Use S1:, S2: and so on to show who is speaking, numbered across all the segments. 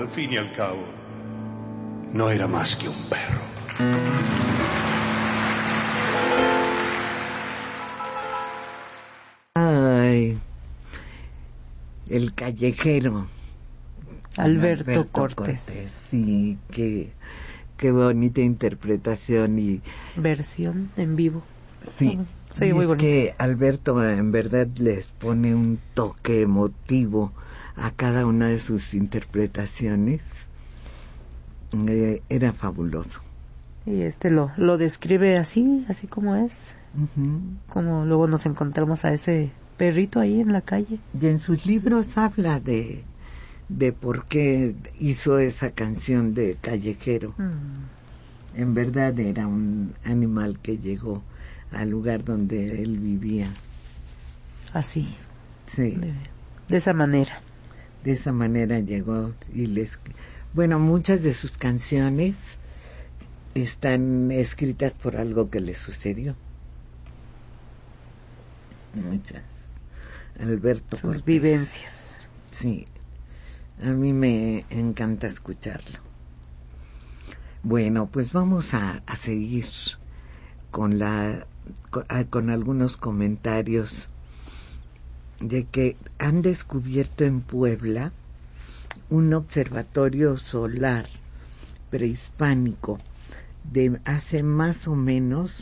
S1: al fin y al cabo, no era más que un perro.
S2: Ay, el callejero.
S3: Alberto Cortés.
S2: Sí, qué bonita interpretación y
S3: versión en vivo.
S2: Sí,
S3: sí, muy bonito.
S2: Que Alberto en verdad les pone un toque emotivo a cada una de sus interpretaciones. Era fabuloso.
S3: Y lo describe así como es.
S2: Uh-huh.
S3: Como luego nos encontramos a ese perrito ahí en la calle.
S2: Y en sus libros habla de por qué hizo esa canción de Callejero. En verdad era un animal que llegó al lugar donde él vivía.
S3: Así.
S2: Sí.
S3: De esa manera.
S2: De esa manera llegó y bueno, muchas de sus canciones están escritas por algo que le sucedió. Muchas. Alberto
S3: Sus
S2: Cortés.
S3: Vivencias.
S2: Sí. A mí me encanta escucharlo. Bueno, pues vamos a seguir con algunos comentarios de que han descubierto en Puebla un observatorio solar prehispánico de hace más o menos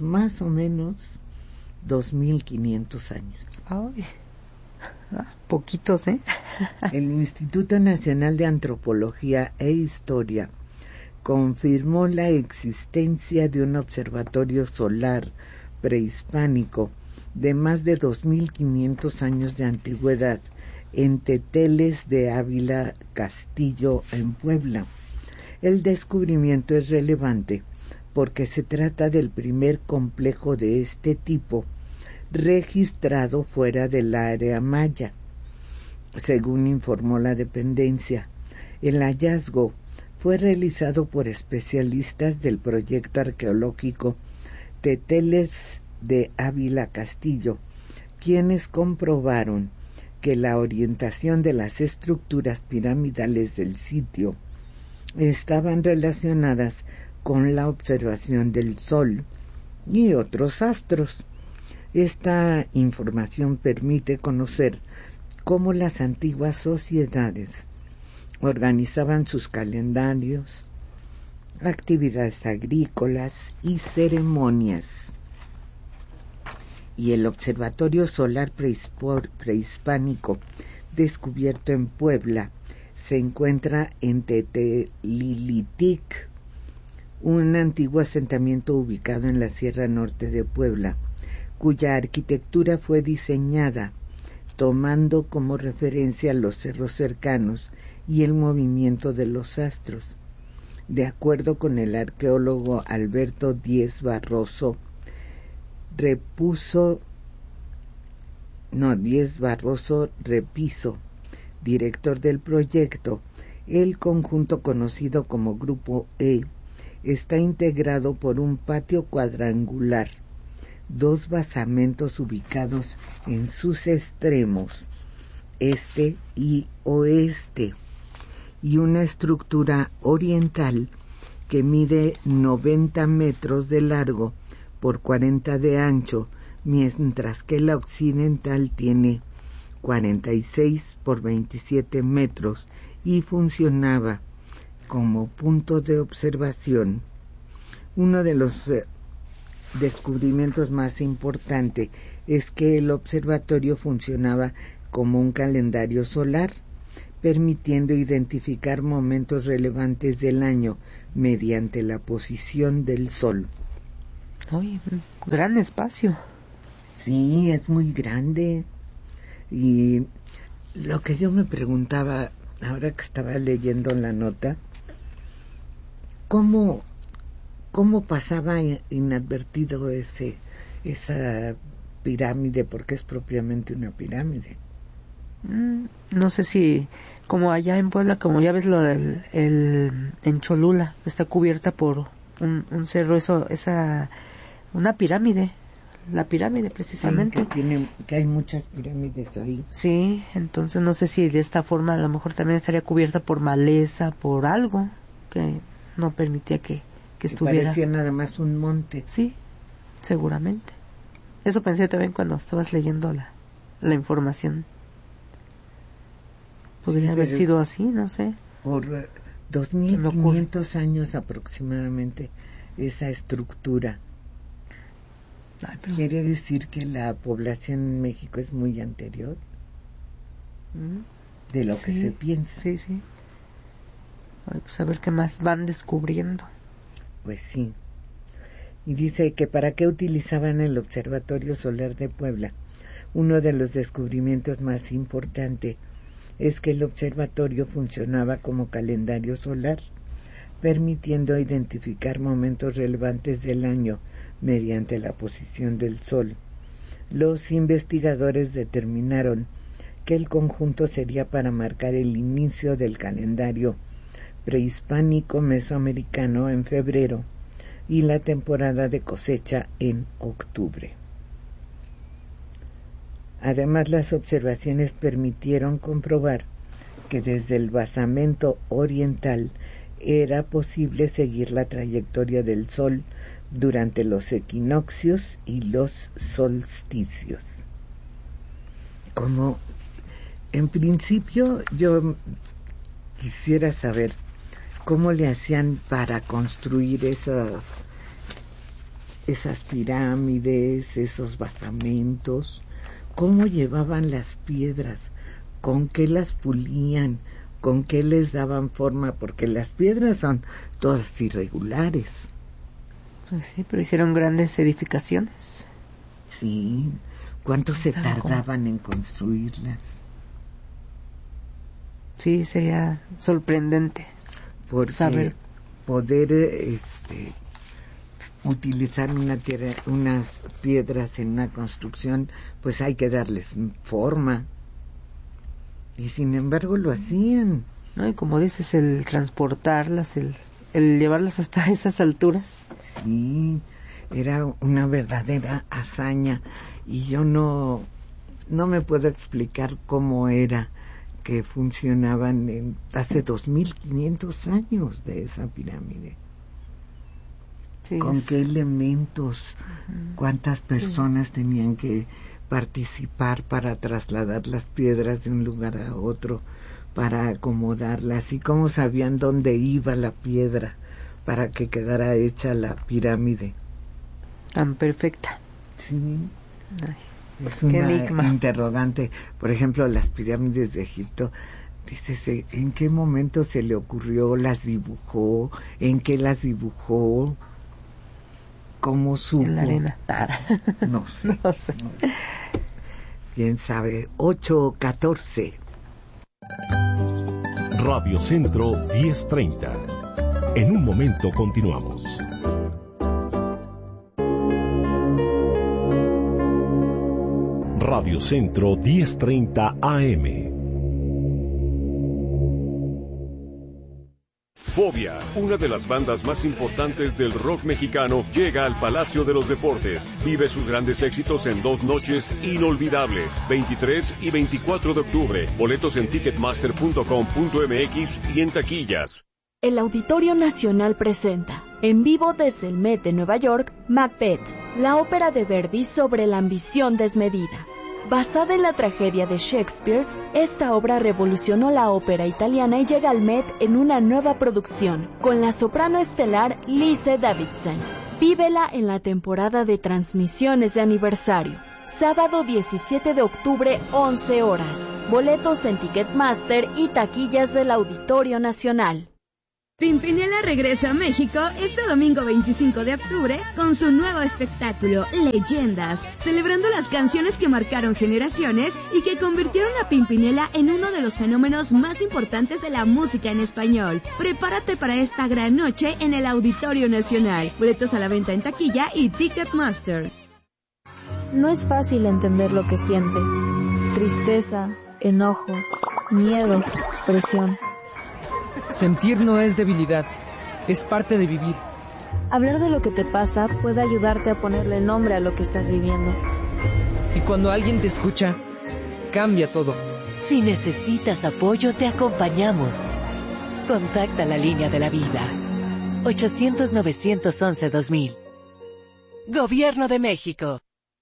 S2: 2.500 años.
S3: Ay, poquitos, ¿eh?
S2: El Instituto Nacional de Antropología e Historia confirmó la existencia de un observatorio solar prehispánico de más de 2.500 años de antigüedad en Teteles de Ávila Castillo, en Puebla. El descubrimiento es relevante porque se trata del primer complejo de este tipo registrado fuera del área maya. Según informó la dependencia, el hallazgo fue realizado por especialistas del proyecto arqueológico Teteles de Ávila Castillo, quienes comprobaron que la orientación de las estructuras piramidales del sitio estaban relacionadas con la observación del Sol y otros astros. Esta información permite conocer cómo las antiguas sociedades organizaban sus calendarios, actividades agrícolas y ceremonias. Y el Observatorio Solar Prehispánico descubierto en Puebla se encuentra en Tetelilitic, un antiguo asentamiento ubicado en la Sierra Norte de Puebla, cuya arquitectura fue diseñada tomando como referencia los cerros cercanos y el movimiento de los astros. De acuerdo con el arqueólogo Alberto Díez Barroso Repiso, director del proyecto, el conjunto conocido como Grupo E está integrado por un patio cuadrangular, 2 basamentos ubicados en sus extremos, este y oeste, y una estructura oriental que mide 90 metros de largo por 40 de ancho, mientras que la occidental tiene 46 por 27 metros y funcionaba como punto de observación. Uno de los descubrimientos más importantes es que el observatorio funcionaba como un calendario solar, permitiendo identificar momentos relevantes del año mediante la posición del Sol.
S3: ¡Ay, gran espacio!
S2: Sí, es muy grande. Y lo que yo me preguntaba, ahora que estaba leyendo la nota, ¿cómo pasaba inadvertido esa pirámide? Porque es propiamente una pirámide.
S3: No sé si, como allá en Puebla, como ya ves en Cholula, está cubierta por un cerro, una pirámide, la pirámide precisamente.
S2: Que hay muchas pirámides ahí.
S3: Sí, entonces no sé si de esta forma a lo mejor también estaría cubierta por maleza, por algo que no permitía que estuviera.
S2: Parecía nada más un monte.
S3: Sí, seguramente. Eso pensé también cuando estabas leyendo la información. Podría haber sido así, no sé.
S2: Por 2.500 años aproximadamente esa estructura. ¿Quiere decir que la población en México es muy anterior de lo que se piensa?
S3: Sí, sí. Pues a ver qué más van descubriendo.
S2: Pues sí. Y dice que para qué utilizaban el Observatorio Solar de Puebla. Uno de los descubrimientos más importantes es que el observatorio funcionaba como calendario solar, permitiendo identificar momentos relevantes del año mediante la posición del Sol. Los investigadores determinaron que el conjunto sería para marcar el inicio del calendario prehispánico mesoamericano en febrero y la temporada de cosecha en octubre. Además, las observaciones permitieron comprobar que desde el basamento oriental era posible seguir la trayectoria del Sol durante los equinoccios y los solsticios. Como en principio yo quisiera saber cómo le hacían para construir esas pirámides, esos basamentos, cómo llevaban las piedras, con qué las pulían, con qué les daban forma, porque las piedras son todas irregulares.
S3: Pues sí, pero hicieron grandes edificaciones.
S2: Sí, ¿cuánto se tardaban en construirlas?
S3: Sí, sería sorprendente.
S2: Porque
S3: saber.
S2: Poder utilizar unas piedras en una construcción, pues hay que darles forma. Y sin embargo lo hacían.
S3: No, y como dices, el transportarlas, el llevarlas hasta esas alturas.
S2: Sí, era una verdadera hazaña. Y yo no me puedo explicar cómo era que funcionaban hace 2.500 años de esa pirámide. Sí, ¿con qué elementos? ¿Cuántas personas tenían que participar para trasladar las piedras de un lugar a otro, para acomodarlas? ¿Y cómo sabían dónde iba la piedra para que quedara hecha la pirámide?
S3: Tan perfecta.
S2: Sí.
S3: Ay.
S2: Es una interrogante. Por ejemplo, las pirámides de Egipto, dices, ¿en qué momento se le ocurrió? ¿Las dibujó? ¿En qué las dibujó? ¿Cómo supo?
S3: En la arena.
S2: No sé. No sé. ¿Quién sabe? 8:14.
S4: Radio Centro 1030. En un momento continuamos. Radio Centro 1030 AM.
S5: Fobia, una de las bandas más importantes del rock mexicano, llega al Palacio de los Deportes. Vive sus grandes éxitos en 2 noches inolvidables, 23 y 24 de octubre. Boletos en ticketmaster.com.mx y en taquillas.
S6: El Auditorio Nacional presenta, en vivo desde el Met de Nueva York, Macbeth, la ópera de Verdi sobre la ambición desmedida. Basada en la tragedia de Shakespeare, esta obra revolucionó la ópera italiana y llega al Met en una nueva producción, con la soprano estelar Lise Davidson. Vívela en la temporada de transmisiones de aniversario. Sábado 17 de octubre, 11 horas. Boletos en Ticketmaster y taquillas del Auditorio Nacional.
S7: Pimpinela regresa a México este domingo 25 de octubre con su nuevo espectáculo, Leyendas, celebrando las canciones que marcaron generaciones y que convirtieron a Pimpinela en uno de los fenómenos más importantes de la música en español. Prepárate para esta gran noche en el Auditorio Nacional. Boletos a la venta en taquilla y Ticketmaster.
S8: No es fácil entender lo que sientes. Tristeza, enojo, miedo, presión.
S9: Sentir no es debilidad, es parte de vivir.
S8: Hablar de lo que te pasa puede ayudarte a ponerle nombre a lo que estás viviendo.
S9: Y cuando alguien te escucha, cambia todo.
S10: Si necesitas apoyo, te acompañamos. Contacta la línea de la vida. 800-911-2000. Gobierno de México.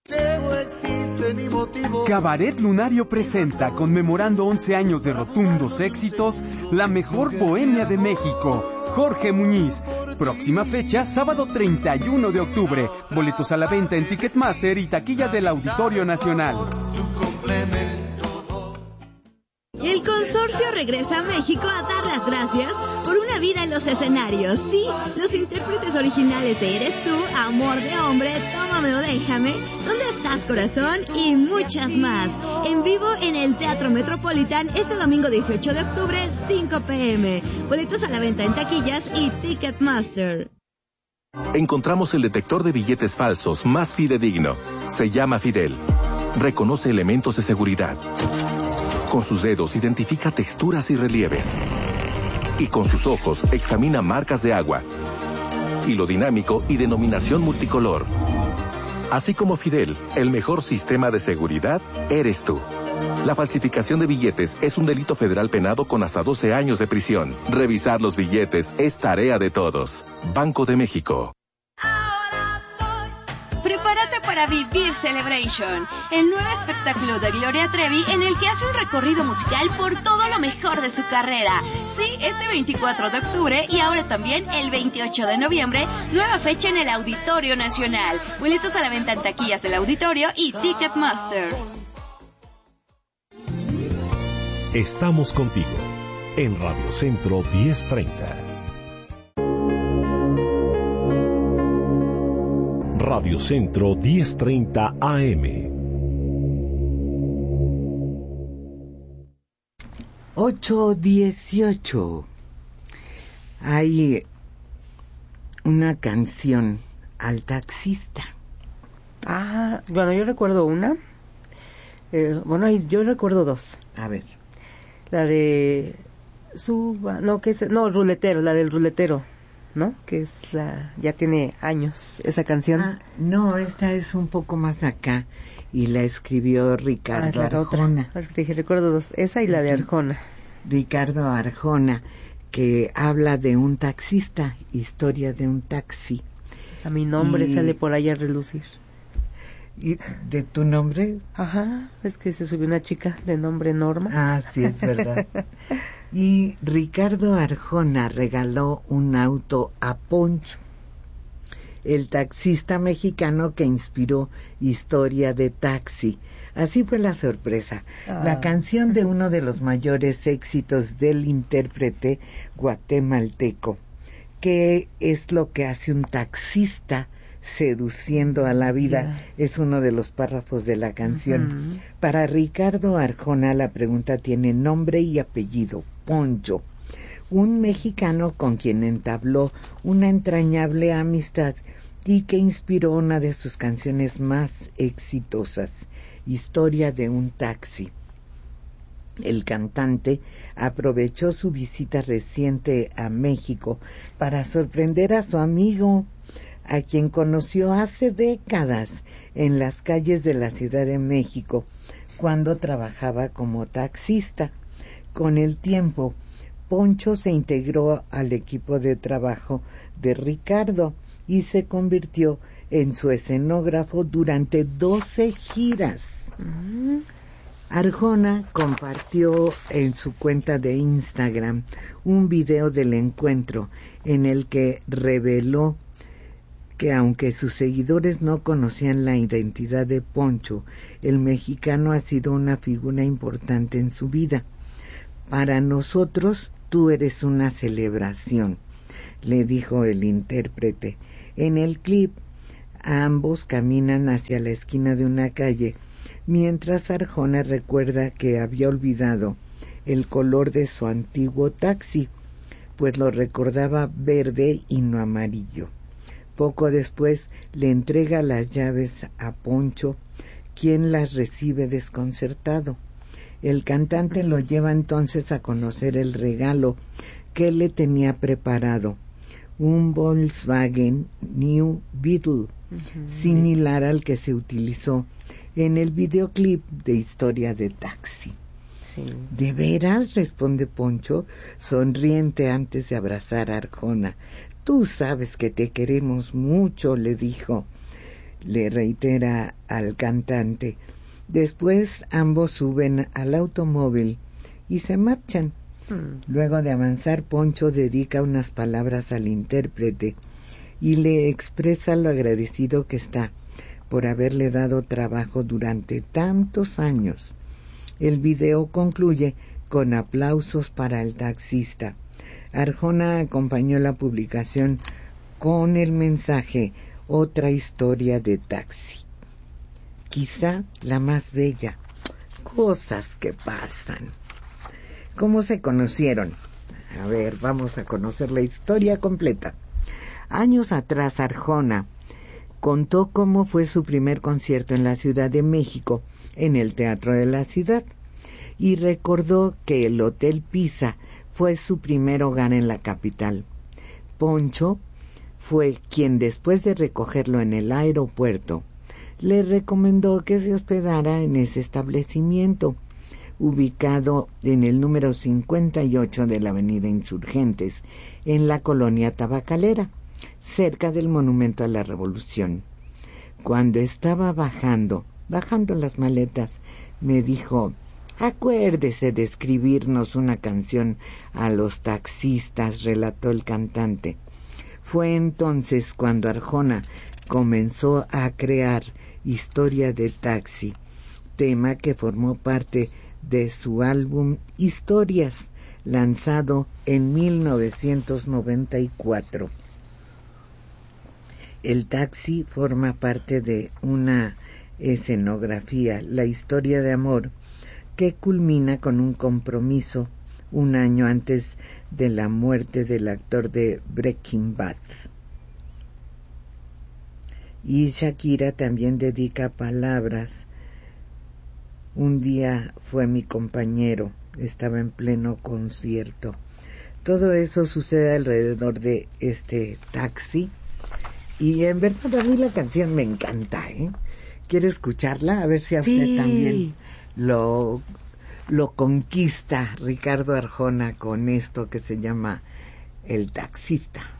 S11: Cabaret Lunario presenta, conmemorando 11 años de rotundos éxitos, la mejor bohemia de México, Jorge Muñiz. Próxima fecha, sábado 31 de octubre. Boletos a la venta en Ticketmaster y taquilla del Auditorio Nacional.
S7: El consorcio regresa a México a dar las gracias por una vida en los escenarios. Sí, los intérpretes originales de Eres Tú, Amor de Hombre, Tómame o Déjame, ¿Dónde estás, corazón? Y muchas más. En vivo en el Teatro Metropolitan este domingo 18 de octubre, 5 p.m. Boletos a la venta en taquillas y Ticketmaster.
S12: Encontramos el detector de billetes falsos más fidedigno. Se llama Fidel. Reconoce elementos de seguridad. Con sus dedos identifica texturas y relieves. Y con sus ojos examina marcas de agua. Hilo dinámico y denominación multicolor. Así como Fidel, el mejor sistema de seguridad eres tú. La falsificación de billetes es un delito federal penado con hasta 12 años de prisión. Revisar los billetes es tarea de todos. Banco de México.
S13: Prepárate para vivir Celebration, el nuevo espectáculo de Gloria Trevi en el que hace un recorrido musical por todo lo mejor de su carrera. Sí, este 24 de octubre y ahora también el 28 de noviembre, nueva fecha en el Auditorio Nacional. Boletos a la venta en taquillas del Auditorio y Ticketmaster.
S4: Estamos contigo en Radio Centro 1030. Radio Centro 1030 AM.
S2: 8:18. Hay una canción al taxista.
S3: Ah, bueno, yo recuerdo una. Yo recuerdo dos.
S2: A ver.
S3: La de ruletero, la del ruletero, ¿no? Que es ya tiene años esa canción.
S2: No, esta es un poco más acá y la escribió Ricardo Arjona.
S3: Es que te dije, recuerdo dos, esa y la de Arjona.
S2: Ricardo Arjona, que habla de un taxista, historia de un taxi.
S3: A mi nombre sale por ahí a relucir.
S2: ¿Y de tu nombre?
S3: Ajá, es que se subió una chica de nombre Norma.
S2: Ah, sí, es verdad. Y Ricardo Arjona regaló un auto a Poncho, el taxista mexicano que inspiró Historia de Taxi. Así fue la sorpresa. La canción de uno de los mayores éxitos del intérprete guatemalteco. ¿Qué es lo que hace un taxista seduciendo a la vida? Es uno de los párrafos de la canción. Para Ricardo Arjona la pregunta tiene nombre y apellido: Poncho, un mexicano con quien entabló una entrañable amistad y que inspiró una de sus canciones más exitosas, Historia de un taxi. El cantante aprovechó su visita reciente a México para sorprender a su amigo, a quien conoció hace décadas en las calles de la Ciudad de México, cuando trabajaba como taxista. Con el tiempo, Poncho se integró al equipo de trabajo de Ricardo y se convirtió en su escenógrafo durante 12 giras. Arjona compartió en su cuenta de Instagram un video del encuentro en el que reveló que aunque sus seguidores no conocían la identidad de Poncho, el mexicano ha sido una figura importante en su vida. Para nosotros, tú eres una celebración, le dijo el intérprete. En el clip, ambos caminan hacia la esquina de una calle, mientras Arjona recuerda que había olvidado el color de su antiguo taxi, pues lo recordaba verde y no amarillo. Poco después le entrega las llaves a Poncho, quien las recibe desconcertado. El cantante lo lleva entonces a conocer el regalo que le tenía preparado, un Volkswagen New Beetle, similar al que se utilizó en el videoclip de Historia de Taxi.
S3: Sí.
S2: ¿De veras?, responde Poncho, sonriente antes de abrazar a Arjona. Tú sabes que te queremos mucho, le dijo. Le reitera al cantante. Después ambos suben al automóvil y se marchan. Luego de avanzar, Poncho dedica unas palabras al intérprete y le expresa lo agradecido que está por haberle dado trabajo durante tantos años. El video concluye con aplausos para el taxista. Arjona acompañó la publicación con el mensaje Otra historia de taxi. Quizá la más bella. Cosas que pasan. ¿Cómo se conocieron? A ver, vamos a conocer la historia completa. Años atrás, Arjona contó cómo fue su primer concierto en la Ciudad de México, en el Teatro de la Ciudad, y recordó que el Hotel Pisa fue su primer hogar en la capital. Poncho fue quien, después de recogerlo en el aeropuerto, le recomendó que se hospedara en ese establecimiento, ubicado en el número 58 de la Avenida Insurgentes, en la colonia Tabacalera, cerca del Monumento a la Revolución. Cuando estaba bajando las maletas, me dijo: acuérdese de escribirnos una canción a los taxistas, relató el cantante. Fue entonces cuando Arjona comenzó a crear Historia de Taxi, tema que formó parte de su álbum Historias, lanzado en 1994. El taxi forma parte de una escenografía, la historia de amor, que culmina con un compromiso un año antes de la muerte del actor de Breaking Bad. Y Shakira también dedica palabras. Un día fue mi compañero, estaba en pleno concierto. Todo eso sucede alrededor de este taxi. Y en verdad a mí la canción me encanta, ¿eh? ¿Quiere escucharla? A ver si a usted también lo conquista Ricardo Arjona con esto que se llama El Taxista.